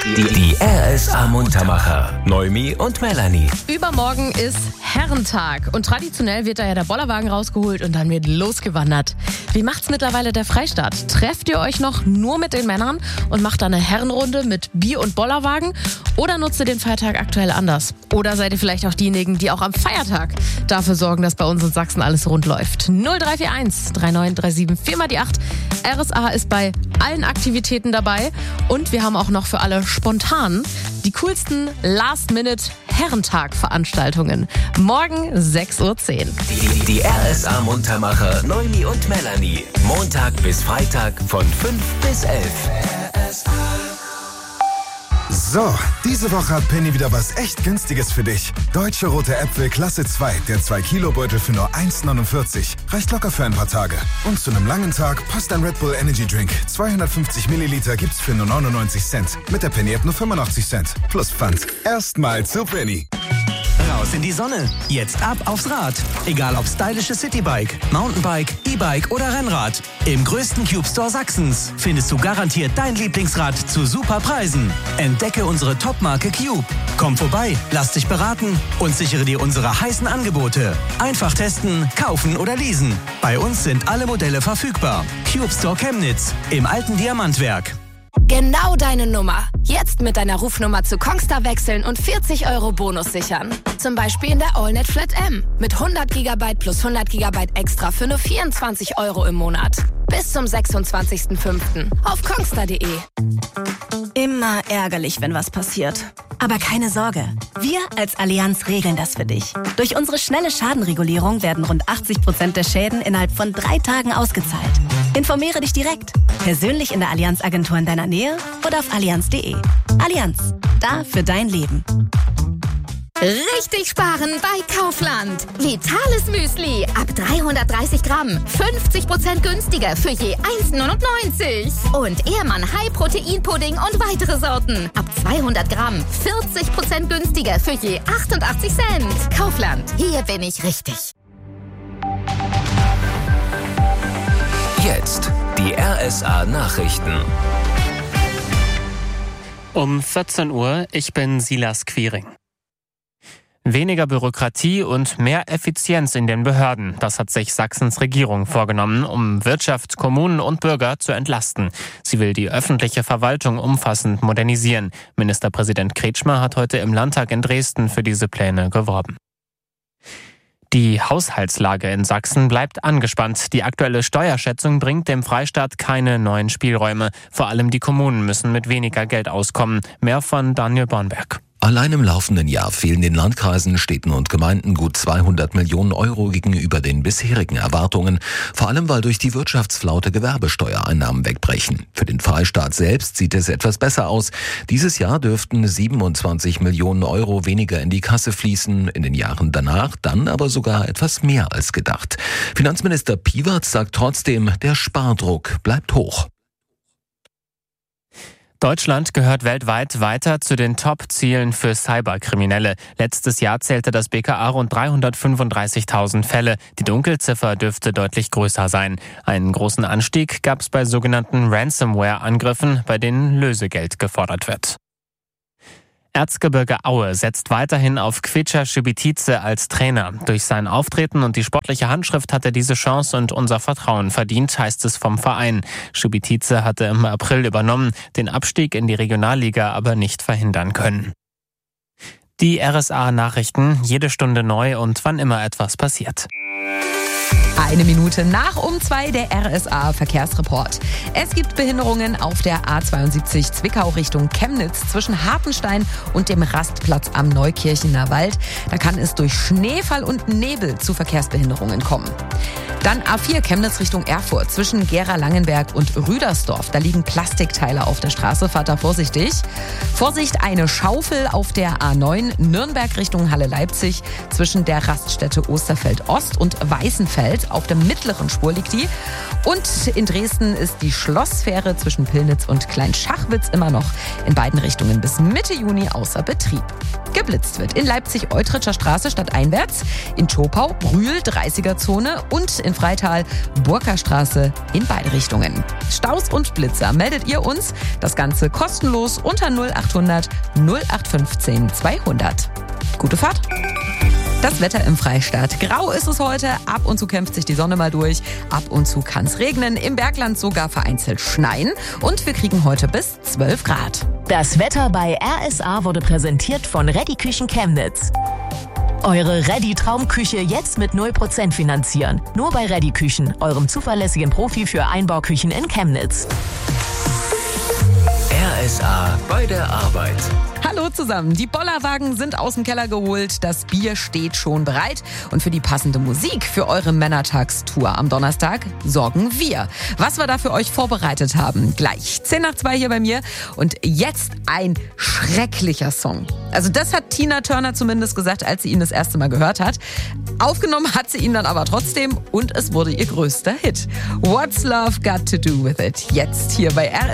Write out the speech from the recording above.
Die RSA Muntermacher. Noemi und Melanie. Übermorgen ist Herrentag und traditionell wird da ja der Bollerwagen rausgeholt und dann wird losgewandert. Wie macht's mittlerweile der Freistaat? Trefft ihr euch noch nur mit den Männern und macht da eine Herrenrunde mit Bier und Bollerwagen? Oder nutzt ihr den Feiertag aktuell anders? Oder seid ihr vielleicht auch diejenigen, die auch am Feiertag dafür sorgen, dass bei uns in Sachsen alles rund läuft? 0341 3937 4x8. RSA ist bei allen Aktivitäten dabei und wir haben auch noch für alle spontan die coolsten Last-Minute-Herrentag-Veranstaltungen. Morgen 6:10 Uhr. Die RSA Muntermacher Noemi und Melanie. Montag bis Freitag von 5 bis 11. So, diese Woche hat Penny wieder was echt Günstiges für dich. Deutsche rote Äpfel Klasse 2, der 2-Kilo-Beutel für nur 1,49. Reicht locker für ein paar Tage. Und zu einem langen Tag passt ein Red Bull Energy Drink. 250 Milliliter gibt's für nur 99 Cent. Mit der Penny-App nur 85 Cent. Plus Pfand. Erstmal zu Penny. Raus in die Sonne. Jetzt ab aufs Rad. Egal ob stylisches Citybike, Mountainbike, E-Bike oder Rennrad. Im größten Cube Store Sachsens findest du garantiert dein Lieblingsrad zu super Preisen. Entdecke unsere Top-Marke Cube. Komm vorbei, lass dich beraten und sichere dir unsere heißen Angebote. Einfach testen, kaufen oder leasen. Bei uns sind alle Modelle verfügbar. Cube Store Chemnitz im alten Diamantwerk. Genau deine Nummer. Jetzt mit deiner Rufnummer zu Kongstar wechseln und 40 € Bonus sichern. Zum Beispiel in der AllNet Flat M. Mit 100 GB plus 100 GB extra für nur 24 € im Monat. Bis zum 26.05. auf kongstar.de. Immer ärgerlich, wenn was passiert. Aber keine Sorge, wir als Allianz regeln das für dich. Durch unsere schnelle Schadenregulierung werden rund 80% der Schäden innerhalb von 3 Tagen ausgezahlt. Informiere dich direkt, persönlich in der Allianz-Agentur in deiner Nähe oder auf allianz.de. Allianz, da für dein Leben. Richtig sparen bei Kaufland. Vitales Müsli ab 330 Gramm. 50% günstiger für je 1,99. Und Ehrmann High-Protein-Pudding und weitere Sorten. Ab 200 Gramm. 40% günstiger für je 88 Cent. Kaufland. Hier bin ich richtig. Jetzt die RSA Nachrichten. Um 14 Uhr, ich bin Silas Quiring. Weniger Bürokratie und mehr Effizienz in den Behörden. Das hat sich Sachsens Regierung vorgenommen, um Wirtschaft, Kommunen und Bürger zu entlasten. Sie will die öffentliche Verwaltung umfassend modernisieren. Ministerpräsident Kretschmer hat heute im Landtag in Dresden für diese Pläne geworben. Die Haushaltslage in Sachsen bleibt angespannt. Die aktuelle Steuerschätzung bringt dem Freistaat keine neuen Spielräume. Vor allem die Kommunen müssen mit weniger Geld auskommen. Mehr von Daniel Bornberg. Allein im laufenden Jahr fehlen den Landkreisen, Städten und Gemeinden gut 200 Millionen € gegenüber den bisherigen Erwartungen, vor allem weil durch die Wirtschaftsflaute Gewerbesteuereinnahmen wegbrechen. Für den Freistaat selbst sieht es etwas besser aus. Dieses Jahr dürften 27 Millionen € weniger in die Kasse fließen, in den Jahren danach dann aber sogar etwas mehr als gedacht. Finanzminister Piewatz sagt trotzdem, der Spardruck bleibt hoch. Deutschland gehört weltweit weiter zu den Top-Zielen für Cyberkriminelle. Letztes Jahr zählte das BKA rund 335.000 Fälle. Die Dunkelziffer dürfte deutlich größer sein. Einen großen Anstieg gab es bei sogenannten Ransomware-Angriffen, bei denen Lösegeld gefordert wird. Erzgebirge Aue setzt weiterhin auf Kvicha Šibitice als Trainer. Durch sein Auftreten und die sportliche Handschrift hat er diese Chance und unser Vertrauen verdient, heißt es vom Verein. Šibitice hatte im April übernommen, den Abstieg in die Regionalliga aber nicht verhindern können. Die RSA-Nachrichten, jede Stunde neu und wann immer etwas passiert. 1 Minute nach 2 der RSA-Verkehrsreport. Es gibt Behinderungen auf der A72 Zwickau Richtung Chemnitz zwischen Hartenstein und dem Rastplatz am Neukirchener Wald. Da kann es durch Schneefall und Nebel zu Verkehrsbehinderungen kommen. Dann A4 Chemnitz Richtung Erfurt zwischen Gera-Langenberg und Rüdersdorf. Da liegen Plastikteile auf der Straße, fahrt da vorsichtig. Vorsicht, eine Schaufel auf der A9 Nürnberg Richtung Halle-Leipzig zwischen der Raststätte Osterfeld Ost und Weißenfeld. auf der mittleren Spur liegt die. Und in Dresden ist die Schlossfähre zwischen Pillnitz und Kleinschachwitz immer noch in beiden Richtungen bis Mitte Juni außer Betrieb. Geblitzt wird in Leipzig-Eutritscher Straße stadteinwärts, in Tschopau, Brühl, 30er-Zone und in Freital, Burgerstraße in beide Richtungen. Staus und Blitzer meldet ihr uns. Das Ganze kostenlos unter 0800 0815 200. Gute Fahrt! Das Wetter im Freistaat. Grau ist es heute, ab und zu kämpft sich die Sonne mal durch, ab und zu kann es regnen, im Bergland sogar vereinzelt schneien und wir kriegen heute bis 12 Grad. Das Wetter bei RSA wurde präsentiert von Reddy Küchen Chemnitz. Eure Reddy Traumküche jetzt mit 0% finanzieren. Nur bei Reddy Küchen, eurem zuverlässigen Profi für Einbauküchen in Chemnitz. RSA bei der Arbeit. Hallo zusammen, die Bollerwagen sind aus dem Keller geholt, das Bier steht schon bereit und für die passende Musik für eure Männertagstour am Donnerstag sorgen wir. Was wir da für euch vorbereitet haben, gleich 10:02 hier bei mir und jetzt ein schrecklicher Song. Also das hat Tina Turner zumindest gesagt, als sie ihn das erste Mal gehört hat. Aufgenommen hat sie ihn dann aber trotzdem und es wurde ihr größter Hit. What's Love Got to Do With It? Jetzt hier bei RSA.